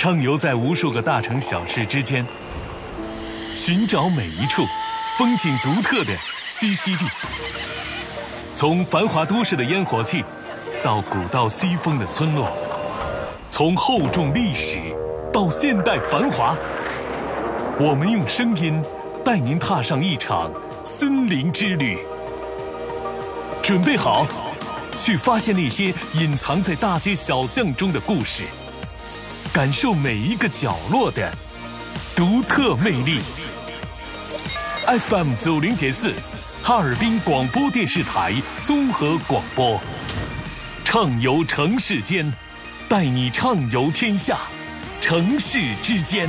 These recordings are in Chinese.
畅游在无数个大城小市之间，寻找每一处风景独特的栖息地。从繁华都市的烟火气，到古道西风的村落，从厚重历史到现代繁华，我们用声音带您踏上一场森林之旅。准备好，去发现那些隐藏在大街小巷中的故事，感受每一个角落的独特魅力。FM 90.4，哈尔滨广播电视台综合广播，畅游城市间，带你畅游天下，城市之间。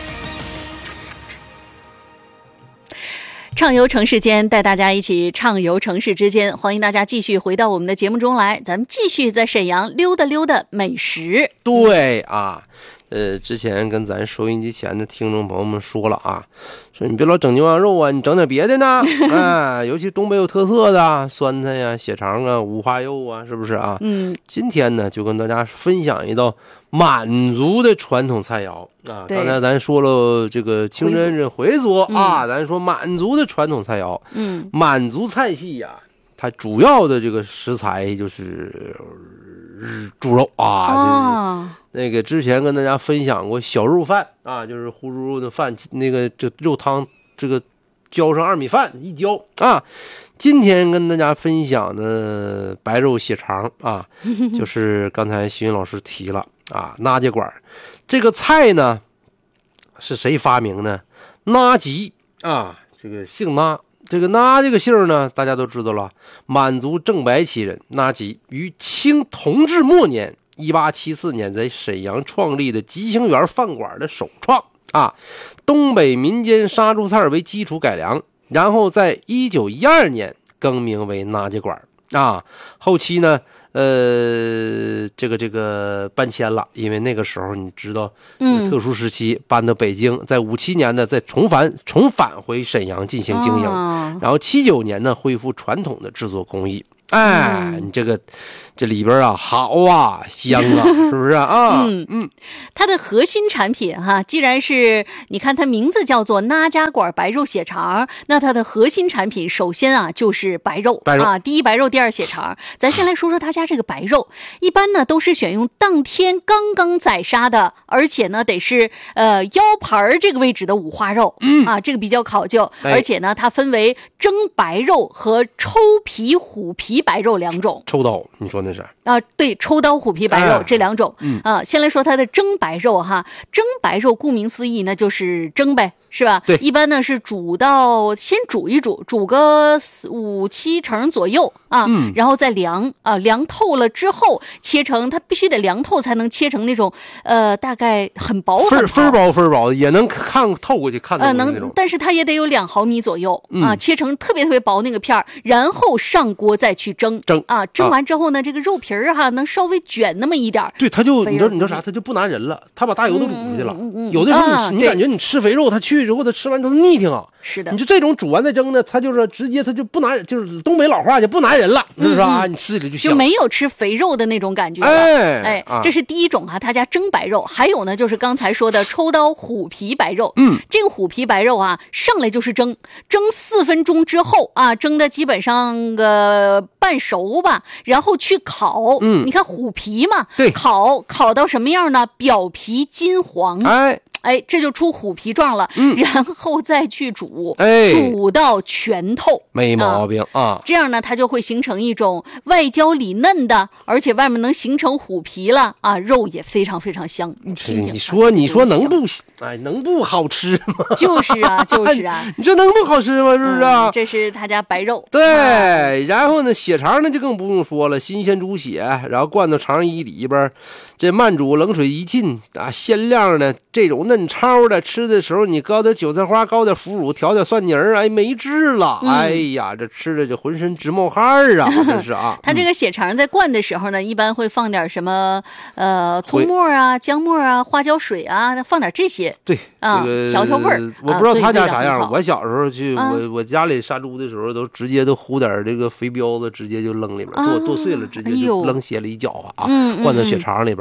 畅游城市间，带大家一起畅游城市之间。欢迎大家继续回到我们的节目中来，咱们继续在沈阳溜达溜达美食。 对啊，之前跟咱收音机前的听众朋友们说了啊，说你别老整牛羊肉啊，你整点别的呢。尤其东北有特色的酸菜呀、血肠啊、五花肉啊，是不是啊？今天呢，就跟大家分享一道满族的传统菜肴啊。刚才咱说了这个清真人回族啊，咱说满族的传统菜肴。满族菜系呀，它主要的这个食材就是猪肉啊。那个之前跟大家分享过小肉饭啊，就是烀猪肉的饭，那个这肉汤这个浇上2米饭一浇啊。今天跟大家分享的白肉血肠啊，就是刚才徐云老师提了啊，那家馆这个菜呢是谁发明呢？那吉啊，这个姓那，这个那这个姓呢大家都知道了，满族正白旗人那吉于清同治末年1874年在沈阳创立的吉星园饭馆的首创啊，东北民间杀猪菜为基础改良，然后在1912年更名为那家馆啊。后期呢这个搬迁了，因为那个时候你知道特殊时期搬到北京，在57年呢再重返回沈阳进行经营，然后79年呢恢复传统的制作工艺。你这里边啊好啊香啊，是不是啊？ 它的核心产品哈，既然是你看它名字叫做那家馆白肉血肠，那它的核心产品首先啊就是白肉啊，第一白肉，第二血肠。咱先来说说他家这个白肉，一般呢都是选用当天刚刚宰杀的，而且呢得是腰盘这个位置的五花肉，这个比较考究，而且呢它分为蒸白肉和抽皮虎皮白肉两种。 抽刀，你说那是对，抽刀虎皮白肉这两种。先来说它的蒸白肉哈，蒸白肉顾名思义呢就是蒸呗，是吧？ 对， 一般呢是先煮一煮，煮个5-7成左右啊，然后再凉透了之后切成，它必须得凉透才能切成那种大概很薄分薄也能看透过去看到那种， 但是它也得有2毫米左右啊，切成特别特别薄那个片儿，然后上锅再去蒸蒸完之后呢，这个肉皮儿哈能稍微卷那么一点。 对，他就你知道啥？他就不拿人了，他把大油都煮出去了。有的时候你感觉你吃肥肉，他去之后他吃完之后腻挺啊。 是的， 你就这种煮完再蒸的，他就是直接他就不拿，就是东北老话就不拿人了，是吧？你吃起来就香， 就没有吃肥肉的那种感觉了。这是第一种哈，他家蒸白肉。还有呢，就是刚才说的抽刀虎皮白肉。这个虎皮白肉啊，上来就是蒸4分钟之后啊，蒸的基本上个半熟吧，然后去烤。你看虎皮嘛， 对， 烤到什么样呢？表皮金黄。这就出虎皮状了，然后再去煮，煮到全透， 没毛病啊。 这样呢，它就会形成一种外焦里嫩的，而且外面能形成虎皮了啊，肉也非常非常香。你说能不好吃吗？ 就是啊， 你这能不好吃吗？是不是啊？ 这是他家白肉。 对，然后呢，血肠呢就更不用说了，新鲜猪血，然后灌到肠衣里边，这慢煮冷水一浸啊，鲜亮的这种嫩超的，吃的时候你搞点韭菜花，搞点腐乳，调点蒜泥儿，没治了。哎呀，这吃的就浑身直冒汗啊，真是啊。 它这个血肠在灌的时候呢，一般会放点什么葱末啊、姜末啊、花椒水啊，放点这些。 对啊， 调味儿。 我不知道他家啥样，我小时候去我家里杀猪的时候，都直接都糊点这个肥膘子，直接就扔里边，剁碎了，直接就扔血里一搅和啊，灌到血肠里边。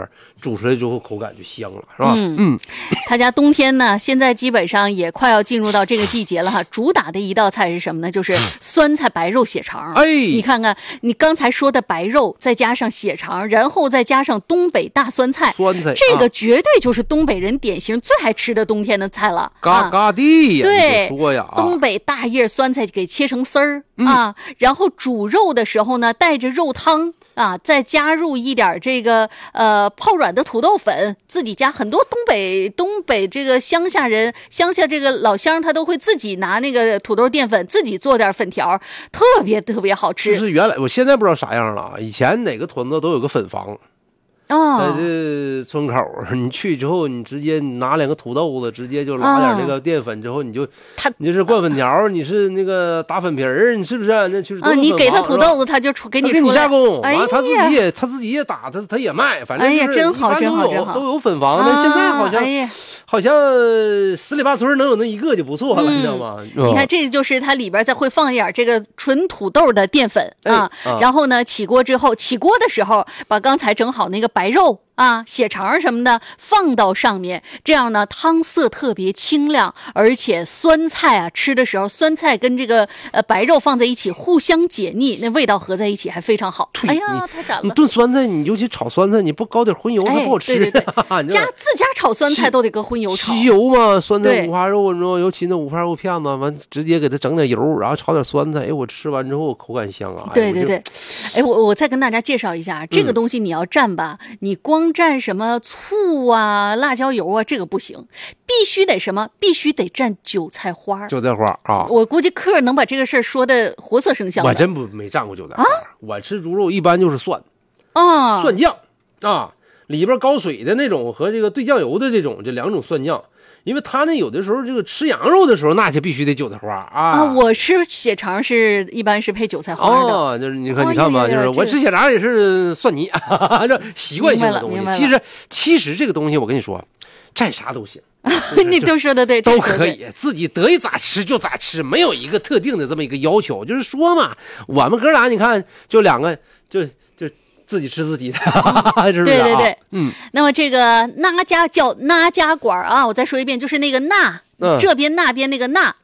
煮出来之后口感就香了，是吧？ 他家冬天呢，现在基本上也快要进入到这个季节了哈。主打的一道菜是什么呢？就是酸菜白肉血肠。 哎， 你看看，你刚才说的白肉，再加上血肠，然后再加上东北大酸菜，这个绝对就是东北人典型最爱吃的冬天的菜了。 嘎嘎地呀， 对， 说呀， 东北大叶酸菜给切成丝儿啊，然后煮肉的时候呢，带着肉汤。啊，再加入一点这个泡软的土豆粉，自己家很多东北这个乡下这个老乡，他都会自己拿那个土豆淀粉自己做点粉条，特别特别好吃。 就是原来我现在不知道啥样了，以前哪个屯子都有个粉房。在这村口，你去之后，你直接拿2个土豆子，直接就拉点那个淀粉，之后你就是灌粉条，你是那个打粉皮儿，你是不是？那就是你给他土豆子，他就给你加工，完了他自己也打，他也卖，反正就是真好， 都有粉房。但现在好像十里八村能有那一个就不错了，你知道吗？ 你看，这就是它里边再会放一点这个纯土豆的淀粉啊，然后呢，起锅之后，起锅的时候把刚才整好那个白肉啊、血肠什么的放到上面，这样呢汤色特别清亮，而且酸菜啊吃的时候，酸菜跟这个白肉放在一起互相解腻，那味道合在一起还非常好。哎呀，太赞了！ 你炖酸菜，你尤其炒酸菜，你不搞点荤油它不好吃。 对，自家炒酸菜都得搁荤油炒。 吸油嘛，酸菜五花肉，你知道，尤其那五花肉片子，完直接给它整点油，然后炒点酸菜，哎，我吃完之后口感香啊。 对，哎，我再跟大家介绍一下，这个东西你要蘸吧，你光蘸什么醋啊、辣椒油啊，这个不行，必须得什么？必须得蘸韭菜花。 韭菜花啊！ 我估计客人能把这个事儿说的活色生香。 我真没蘸过韭菜花，我吃猪肉一般就是蒜酱啊，里边高水的那种和这个兑酱油的这2种蒜酱。因为他那有的时候这个吃羊肉的时候，那就必须得韭菜花啊。 我吃血肠一般是配韭菜花的。 就是你看吧，就是我吃血肠也是蒜泥，这习惯性的东西。其实这个东西我跟你说，蘸啥都行。 你都说的对， 都可以，自己得意咋吃就咋吃，没有一个特定的这么一个要求。就是说嘛，我们哥俩你看，就2个就自己吃自己的，是不是？ 对，那么这个那家叫那家馆啊，我再说一遍，就是那个那。这边那边那个那